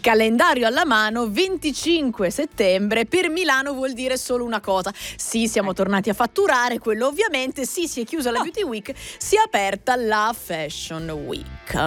Calendario alla mano, 25 settembre per Milano vuol dire solo una cosa: sì, siamo tornati a fatturare, quello ovviamente, sì, si è chiusa la Beauty Week, si è aperta la Fashion Week.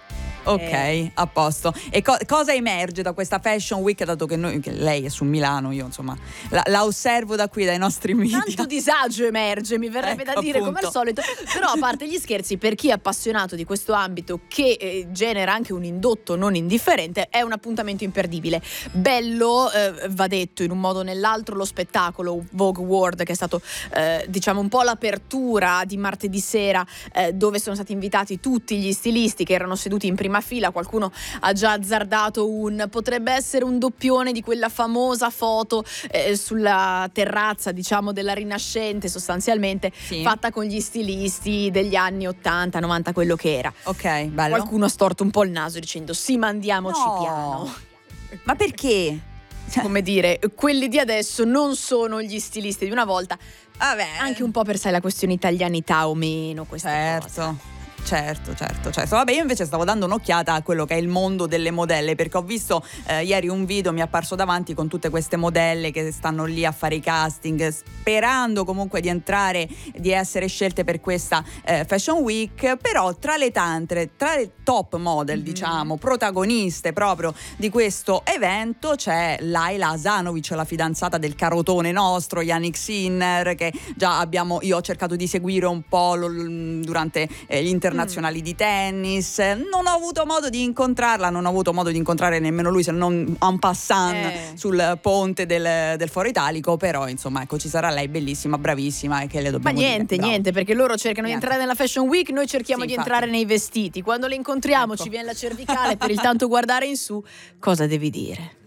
Ok, a posto. E cosa emerge da questa Fashion Week, dato che lei è su Milano, io insomma la osservo da qui, dai nostri media. Tanto disagio emerge, mi verrebbe da dire, come al solito. Però, a parte gli scherzi, per chi è appassionato di questo ambito, che genera anche un indotto non indifferente, è un appuntamento imperdibile. Bello, va detto in un modo o nell'altro, lo spettacolo Vogue World, che è stato diciamo un po' l'apertura di martedì sera, dove sono stati invitati tutti gli stilisti che erano seduti in prima fila. Qualcuno ha già azzardato potrebbe essere un doppione di quella famosa foto sulla terrazza, diciamo, della Rinascente, sostanzialmente, sì, fatta con gli stilisti degli anni 80, 90, quello che era. Ok, bello. Qualcuno ha storto un po' il naso dicendo: sì, ma andiamoci piano. Ma perché? Come dire, quelli di adesso non sono gli stilisti di una volta. Vabbè, anche un po' per, sai, la questione italianità o meno, queste cose. Certo. Vabbè, io invece stavo dando un'occhiata a quello che è il mondo delle modelle, perché ho visto ieri un video, mi è apparso davanti, con tutte queste modelle che stanno lì a fare i casting, sperando comunque di entrare, di essere scelte per questa Fashion Week. Però tra le top model, diciamo, protagoniste proprio di questo evento, c'è Laila Asanovic, la fidanzata del carotone nostro, Yannick Sinner, che già io ho cercato di seguire un po' durante gli internazionali di tennis. Non ho avuto modo di incontrarla, non ho avuto modo di incontrare nemmeno lui, se non en passant sul ponte del Foro Italico. Però insomma, ecco, ci sarà lei, bellissima, bravissima, e che le dobbiamo niente, perché loro cercano di entrare nella Fashion Week, noi cerchiamo di entrare nei vestiti. Quando le incontriamo, ci viene la cervicale per il tanto guardare in su. Cosa devi dire?